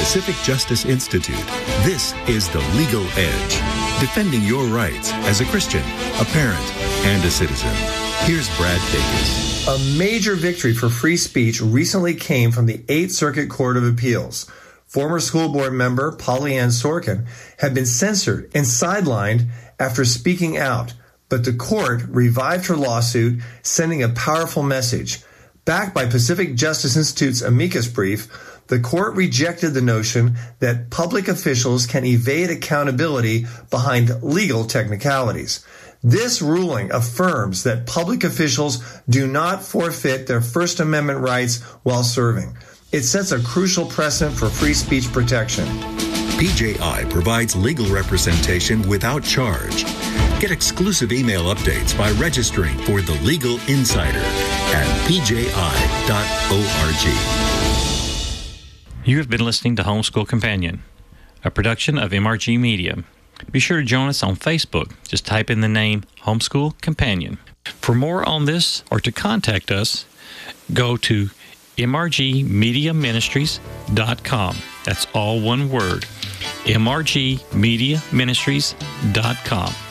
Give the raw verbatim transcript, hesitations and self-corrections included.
Pacific Justice Institute, this is The Legal Edge, defending your rights as a Christian, a parent, and a citizen. Here's Brad Dacus. A major victory for free speech recently came from the Eighth Circuit Court of Appeals. Former school board member Polly Ann Sorkin had been censored and sidelined after speaking out, but the court revived her lawsuit, sending a powerful message. Backed by Pacific Justice Institute's amicus brief, the court rejected the notion that public officials can evade accountability behind legal technicalities. This ruling affirms that public officials do not forfeit their First Amendment rights while serving. It sets a crucial precedent for free speech protection. P J I provides legal representation without charge. Get exclusive email updates by registering for The Legal Insider at p j i dot org. You have been listening to Homeschool Companion, a production of M R G Media. Be sure to join us on Facebook. Just type in the name Homeschool Companion. For more on this or to contact us, go to m r g media ministries dot com. That's all one word, m r g media ministries dot com.